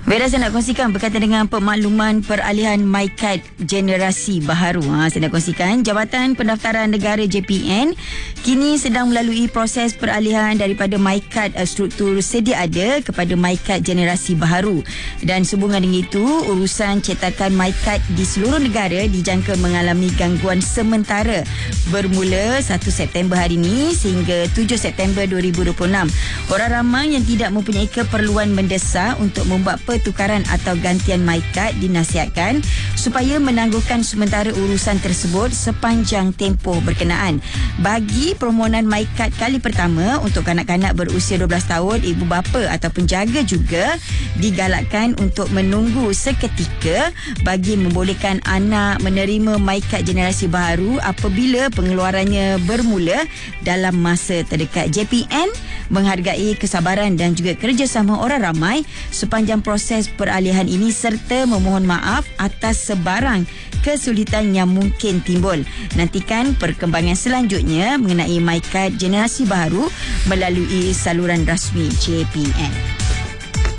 Vera, saya nak kongsikan berkaitan dengan pemakluman peralihan MyKad generasi baharu. Saya nak kongsikan Jabatan Pendaftaran Negara JPN kini sedang melalui proses peralihan daripada MyKad struktur sedia ada kepada MyKad generasi baharu. Dan sehubungan dengan itu, urusan cetakan MyKad di seluruh negara dijangka mengalami gangguan sementara bermula 1 September hari ini sehingga 7 September 2026. Orang ramai yang tidak mempunyai keperluan mendesak untuk membuat pertukaran atau gantian MyKad dinasihatkan supaya menangguhkan sementara urusan tersebut sepanjang tempoh berkenaan. Bagi permohonan MyKad kali pertama untuk kanak-kanak berusia 12 tahun, ibu bapa atau penjaga juga digalakkan untuk menunggu seketika bagi membolehkan anak menerima MyKad generasi baharu apabila pengeluarannya bermula dalam masa terdekat. JPN menghargai kesabaran dan juga kerjasama orang ramai sepanjang proses peralihan ini serta memohon maaf atas sebarang kesulitan yang mungkin timbul. Nantikan perkembangan selanjutnya mengenai MyKad generasi baharu melalui saluran rasmi JPN.